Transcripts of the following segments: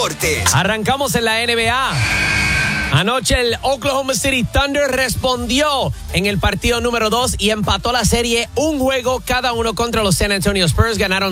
deportes. Arrancamos en la NBA. Anoche el Oklahoma City Thunder respondió en el partido número 2 y empató la serie un juego cada uno contra los San Antonio Spurs. Ganaron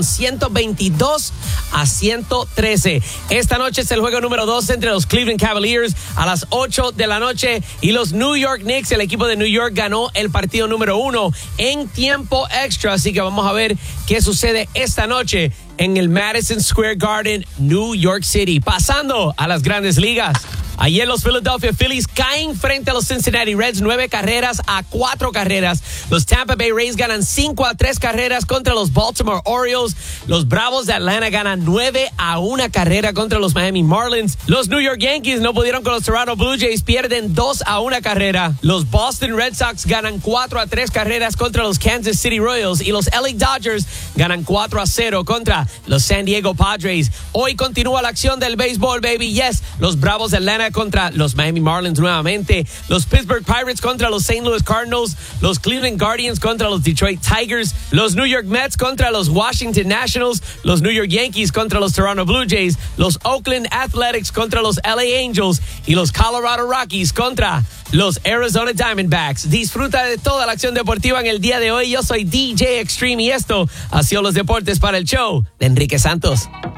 122-113. Esta noche es el juego número 2 entre los Cleveland Cavaliers a las 8 de la noche y los New York Knicks. El equipo de New York ganó el partido número 1 en tiempo extra. Así que vamos a ver qué sucede esta noche en el Madison Square Garden, New York City. Pasando a las grandes ligas. Ayer los Philadelphia Phillies caen frente a los Cincinnati Reds 9-4 carreras. Los Tampa Bay Rays ganan 5-3 carreras contra los Baltimore Orioles. Los Bravos de Atlanta ganan 9-1 carrera contra los Miami Marlins. Los New York Yankees no pudieron con los Toronto Blue Jays, pierden 2-1 carrera. Los Boston Red Sox ganan 4-3 carreras contra los Kansas City Royals y los LA Dodgers ganan 4-0 contra los San Diego Padres. Hoy continúa la acción del béisbol, baby. Yes, los Bravos de Atlanta contra los Miami Marlins nuevamente, los Pittsburgh Pirates contra los St. Louis Cardinals, los Cleveland Guardians contra los Detroit Tigers, los New York Mets contra los Washington Nationals, los New York Yankees contra los Toronto Blue Jays, los Oakland Athletics contra los LA Angels y los Colorado Rockies contra los Arizona Diamondbacks. Disfruta de toda la acción deportiva en el día de hoy. Yo soy DJ Extreme y esto ha sido los deportes para el show de Enrique Santos.